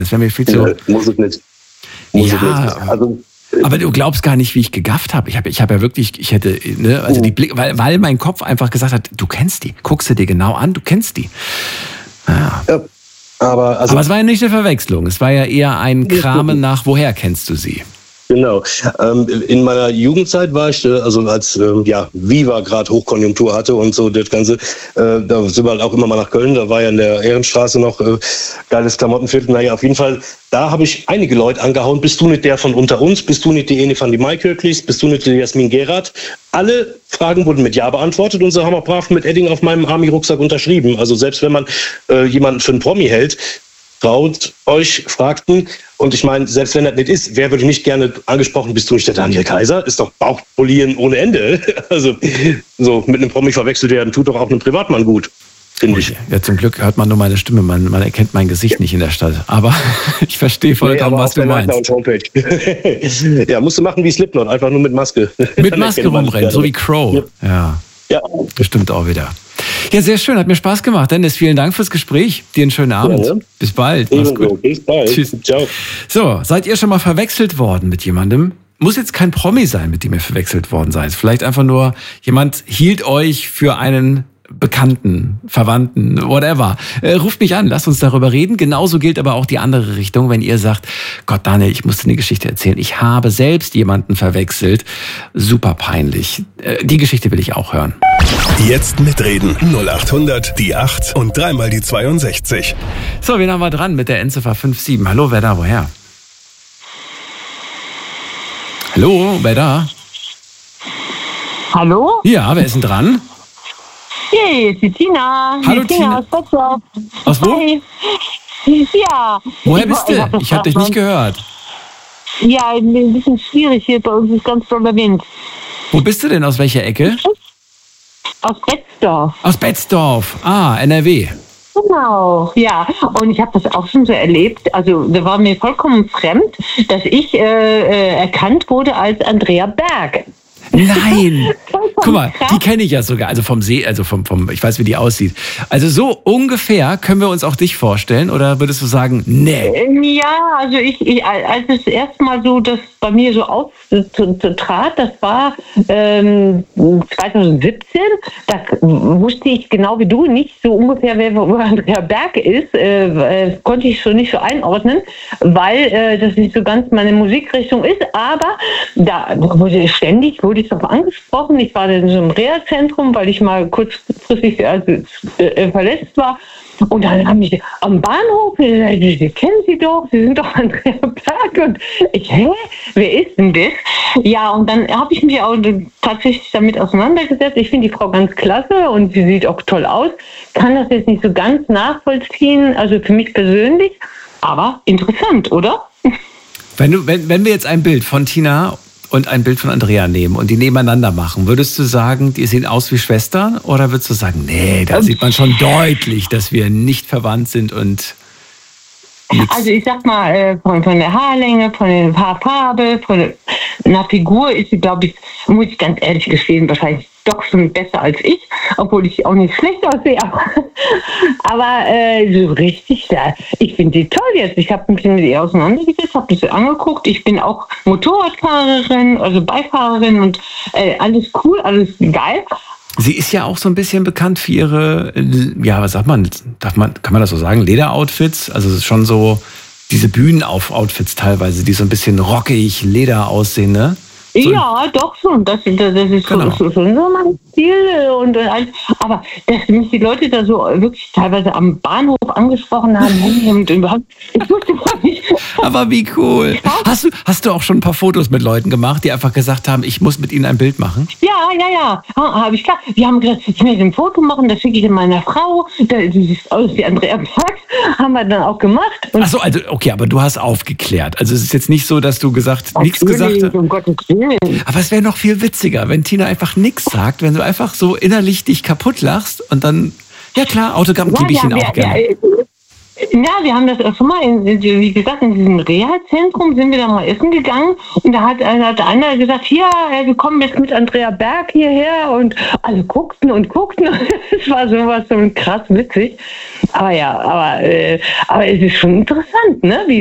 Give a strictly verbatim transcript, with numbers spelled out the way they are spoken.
Das wäre mir viel zu... Ja, muss es nicht. Muss ja, es nicht. Also, aber du glaubst gar nicht, wie ich gegafft habe. Ich habe ich hab ja wirklich, ich hätte, ne, also die Blick, weil, weil mein Kopf einfach gesagt hat, du kennst die, guckst du dir genau an, du kennst die. Ja. ja, aber, also, aber es war ja nicht eine Verwechslung, es war ja eher ein Kramen nach, woher kennst du sie? Genau. Ähm, in meiner Jugendzeit war ich, äh, also als ähm, ja, Viva gerade Hochkonjunktur hatte und so das Ganze, äh, da sind wir halt auch immer mal nach Köln, da war ja in der Ehrenstraße noch äh, geiles Klamottenviertel. Naja, auf jeden Fall, da habe ich einige Leute angehauen. Bist du nicht der von unter uns? Bist du nicht die Ene van die Maikirklis? Bist du nicht die Jasmin Gerard? Alle Fragen wurden mit Ja beantwortet und so haben wir brav mit Edding auf meinem Army-Rucksack unterschrieben. Also selbst wenn man äh, jemanden für einen Promi hält, traut euch, fragten. Und ich meine, selbst wenn das nicht ist, wer würde nicht gerne angesprochen, bist du nicht der Daniel Kaiser? Ist doch Bauchpolieren ohne Ende. Also so mit einem Promi verwechselt werden, tut doch auch einem Privatmann gut, finde ich. Ja, zum Glück hört man nur meine Stimme, man, man erkennt mein Gesicht nicht in der Stadt. Aber ich verstehe vollkommen, nee, was du meinst. Ja, musst du machen wie Slipknot, einfach nur mit Maske. Mit Maske rumrennen, so wie Crow. Ja. Ja. Das stimmt auch wieder. Ja, sehr schön, hat mir Spaß gemacht. Dennis, vielen Dank fürs Gespräch. Dir einen schönen Abend. Ja, ne? Bis bald. Mach's gut. Bis bald. Tschüss. Ciao. So, seid ihr schon mal verwechselt worden mit jemandem? Muss jetzt kein Promi sein, mit dem ihr verwechselt worden seid. Vielleicht einfach nur, jemand hielt euch für einen Bekannten, Verwandten, whatever. Äh, ruft mich an, lasst uns darüber reden. Genauso gilt aber auch die andere Richtung, wenn ihr sagt, Gott Daniel, ich muss dir eine Geschichte erzählen. Ich habe selbst jemanden verwechselt. Super peinlich. Äh, die Geschichte will ich auch hören. Jetzt mitreden. null acht hundert, die acht und dreimal die zweiundsechzig. So, wen haben wir dran mit der Endziffer fünf sieben? Hallo, wer da, woher? Hallo, wer da? Hallo? Ja, wer ist denn dran? Hey, ist die Tina. Hallo, die Tina. Tina. Aus, aus wo? Hi. Ja. Woher bist du? Ich, ich habe dich nicht gehört. Ja, ein bisschen schwierig hier. Bei uns ist ganz doller Wind. Wo bist du denn? Aus welcher Ecke? Aus Betzdorf. Aus Betzdorf. Ah, N R W. Genau, ja. Und ich habe das auch schon so erlebt. Also, da war mir vollkommen fremd, dass ich äh, äh, erkannt wurde als Andrea Berg. Nein! Guck mal, die kenne ich ja sogar, also vom See, also vom, vom, ich weiß, wie die aussieht. Also so ungefähr können wir uns auch dich vorstellen, oder würdest du sagen, nee? Ja, also ich, ich als es erstmal so das bei mir so auftrat, das war ähm, zwanzig siebzehn, da wusste ich genau wie du nicht so ungefähr, wer wo Andrea Berg ist, äh, äh, konnte ich so nicht so einordnen, weil äh, das nicht so ganz meine Musikrichtung ist, aber da wurde ständig, wurde ich darauf angesprochen, ich war in so einem Reha-Zentrum, weil ich mal kurzfristig also, äh, verletzt war. Und dann haben mich am Bahnhof gesagt, Sie kennen Sie doch, Sie sind doch Andrea Berg. Und ich, hä, wer ist denn das? Ja, und dann habe ich mich auch tatsächlich damit auseinandergesetzt. Ich finde die Frau ganz klasse und sie sieht auch toll aus. Kann das jetzt nicht so ganz nachvollziehen, also für mich persönlich, aber interessant, oder? Wenn, du, wenn, wenn wir jetzt ein Bild von Tina und ein Bild von Andrea nehmen und die nebeneinander machen, würdest du sagen, die sehen aus wie Schwestern? Oder würdest du sagen, nee, da sieht man schon deutlich, dass wir nicht verwandt sind und nix. Also ich sag mal, von, von der Haarlänge, von der Haarfarbe, von einer Figur ist sie, glaube ich, muss ich ganz ehrlich gestehen, wahrscheinlich doch schon besser als ich, obwohl ich auch nicht schlecht aussehe. Aber, aber äh, so richtig, ja, ich finde sie toll jetzt. Ich habe mich mit ihr auseinandergesetzt, habe das angeguckt. Ich bin auch Motorradfahrerin, also Beifahrerin und äh, alles cool, alles geil. Sie ist ja auch so ein bisschen bekannt für ihre, ja, was sagt man, darf man, kann man das so sagen, Lederoutfits? Also es ist schon so diese Bühnenoutfits teilweise, die so ein bisschen rockig, Leder aussehen, ne? So ja, doch schon. Das, das, das ist genau. so, schon so mein Stil. Und, und alles. Aber dass mich die Leute da so wirklich teilweise am Bahnhof angesprochen haben und überhaupt, ich wusste gar nicht. Aber wie cool. Hast du, hast du auch schon ein paar Fotos mit Leuten gemacht, die einfach gesagt haben, ich muss mit ihnen ein Bild machen? Ja, ja, ja. Ha, habe ich klar. Die haben gesagt, ich möchte ein Foto machen, das schicke ich meiner Frau. Die sieht aus wie Andrea Berg. Haben wir dann auch gemacht. Ach so, also okay, aber du hast aufgeklärt. Also es ist jetzt nicht so, dass du gesagt, nichts gesagt hast. Um Gottes Willen. Aber es wäre noch viel witziger, wenn Tina einfach nichts sagt, wenn du einfach so innerlich dich kaputt lachst und dann, ja klar, Autogramm gebe ich ja, Ihnen ja, auch gerne. Ja, Ja, wir haben das schon mal, in, wie gesagt, in diesem Reha-Zentrum sind wir da mal essen gegangen und da hat, hat einer gesagt, ja, wir kommen jetzt mit Andrea Berg hierher und alle guckten und guckten. Es war sowas so krass witzig. Aber ja, aber, äh, aber es ist schon interessant, ne? Wie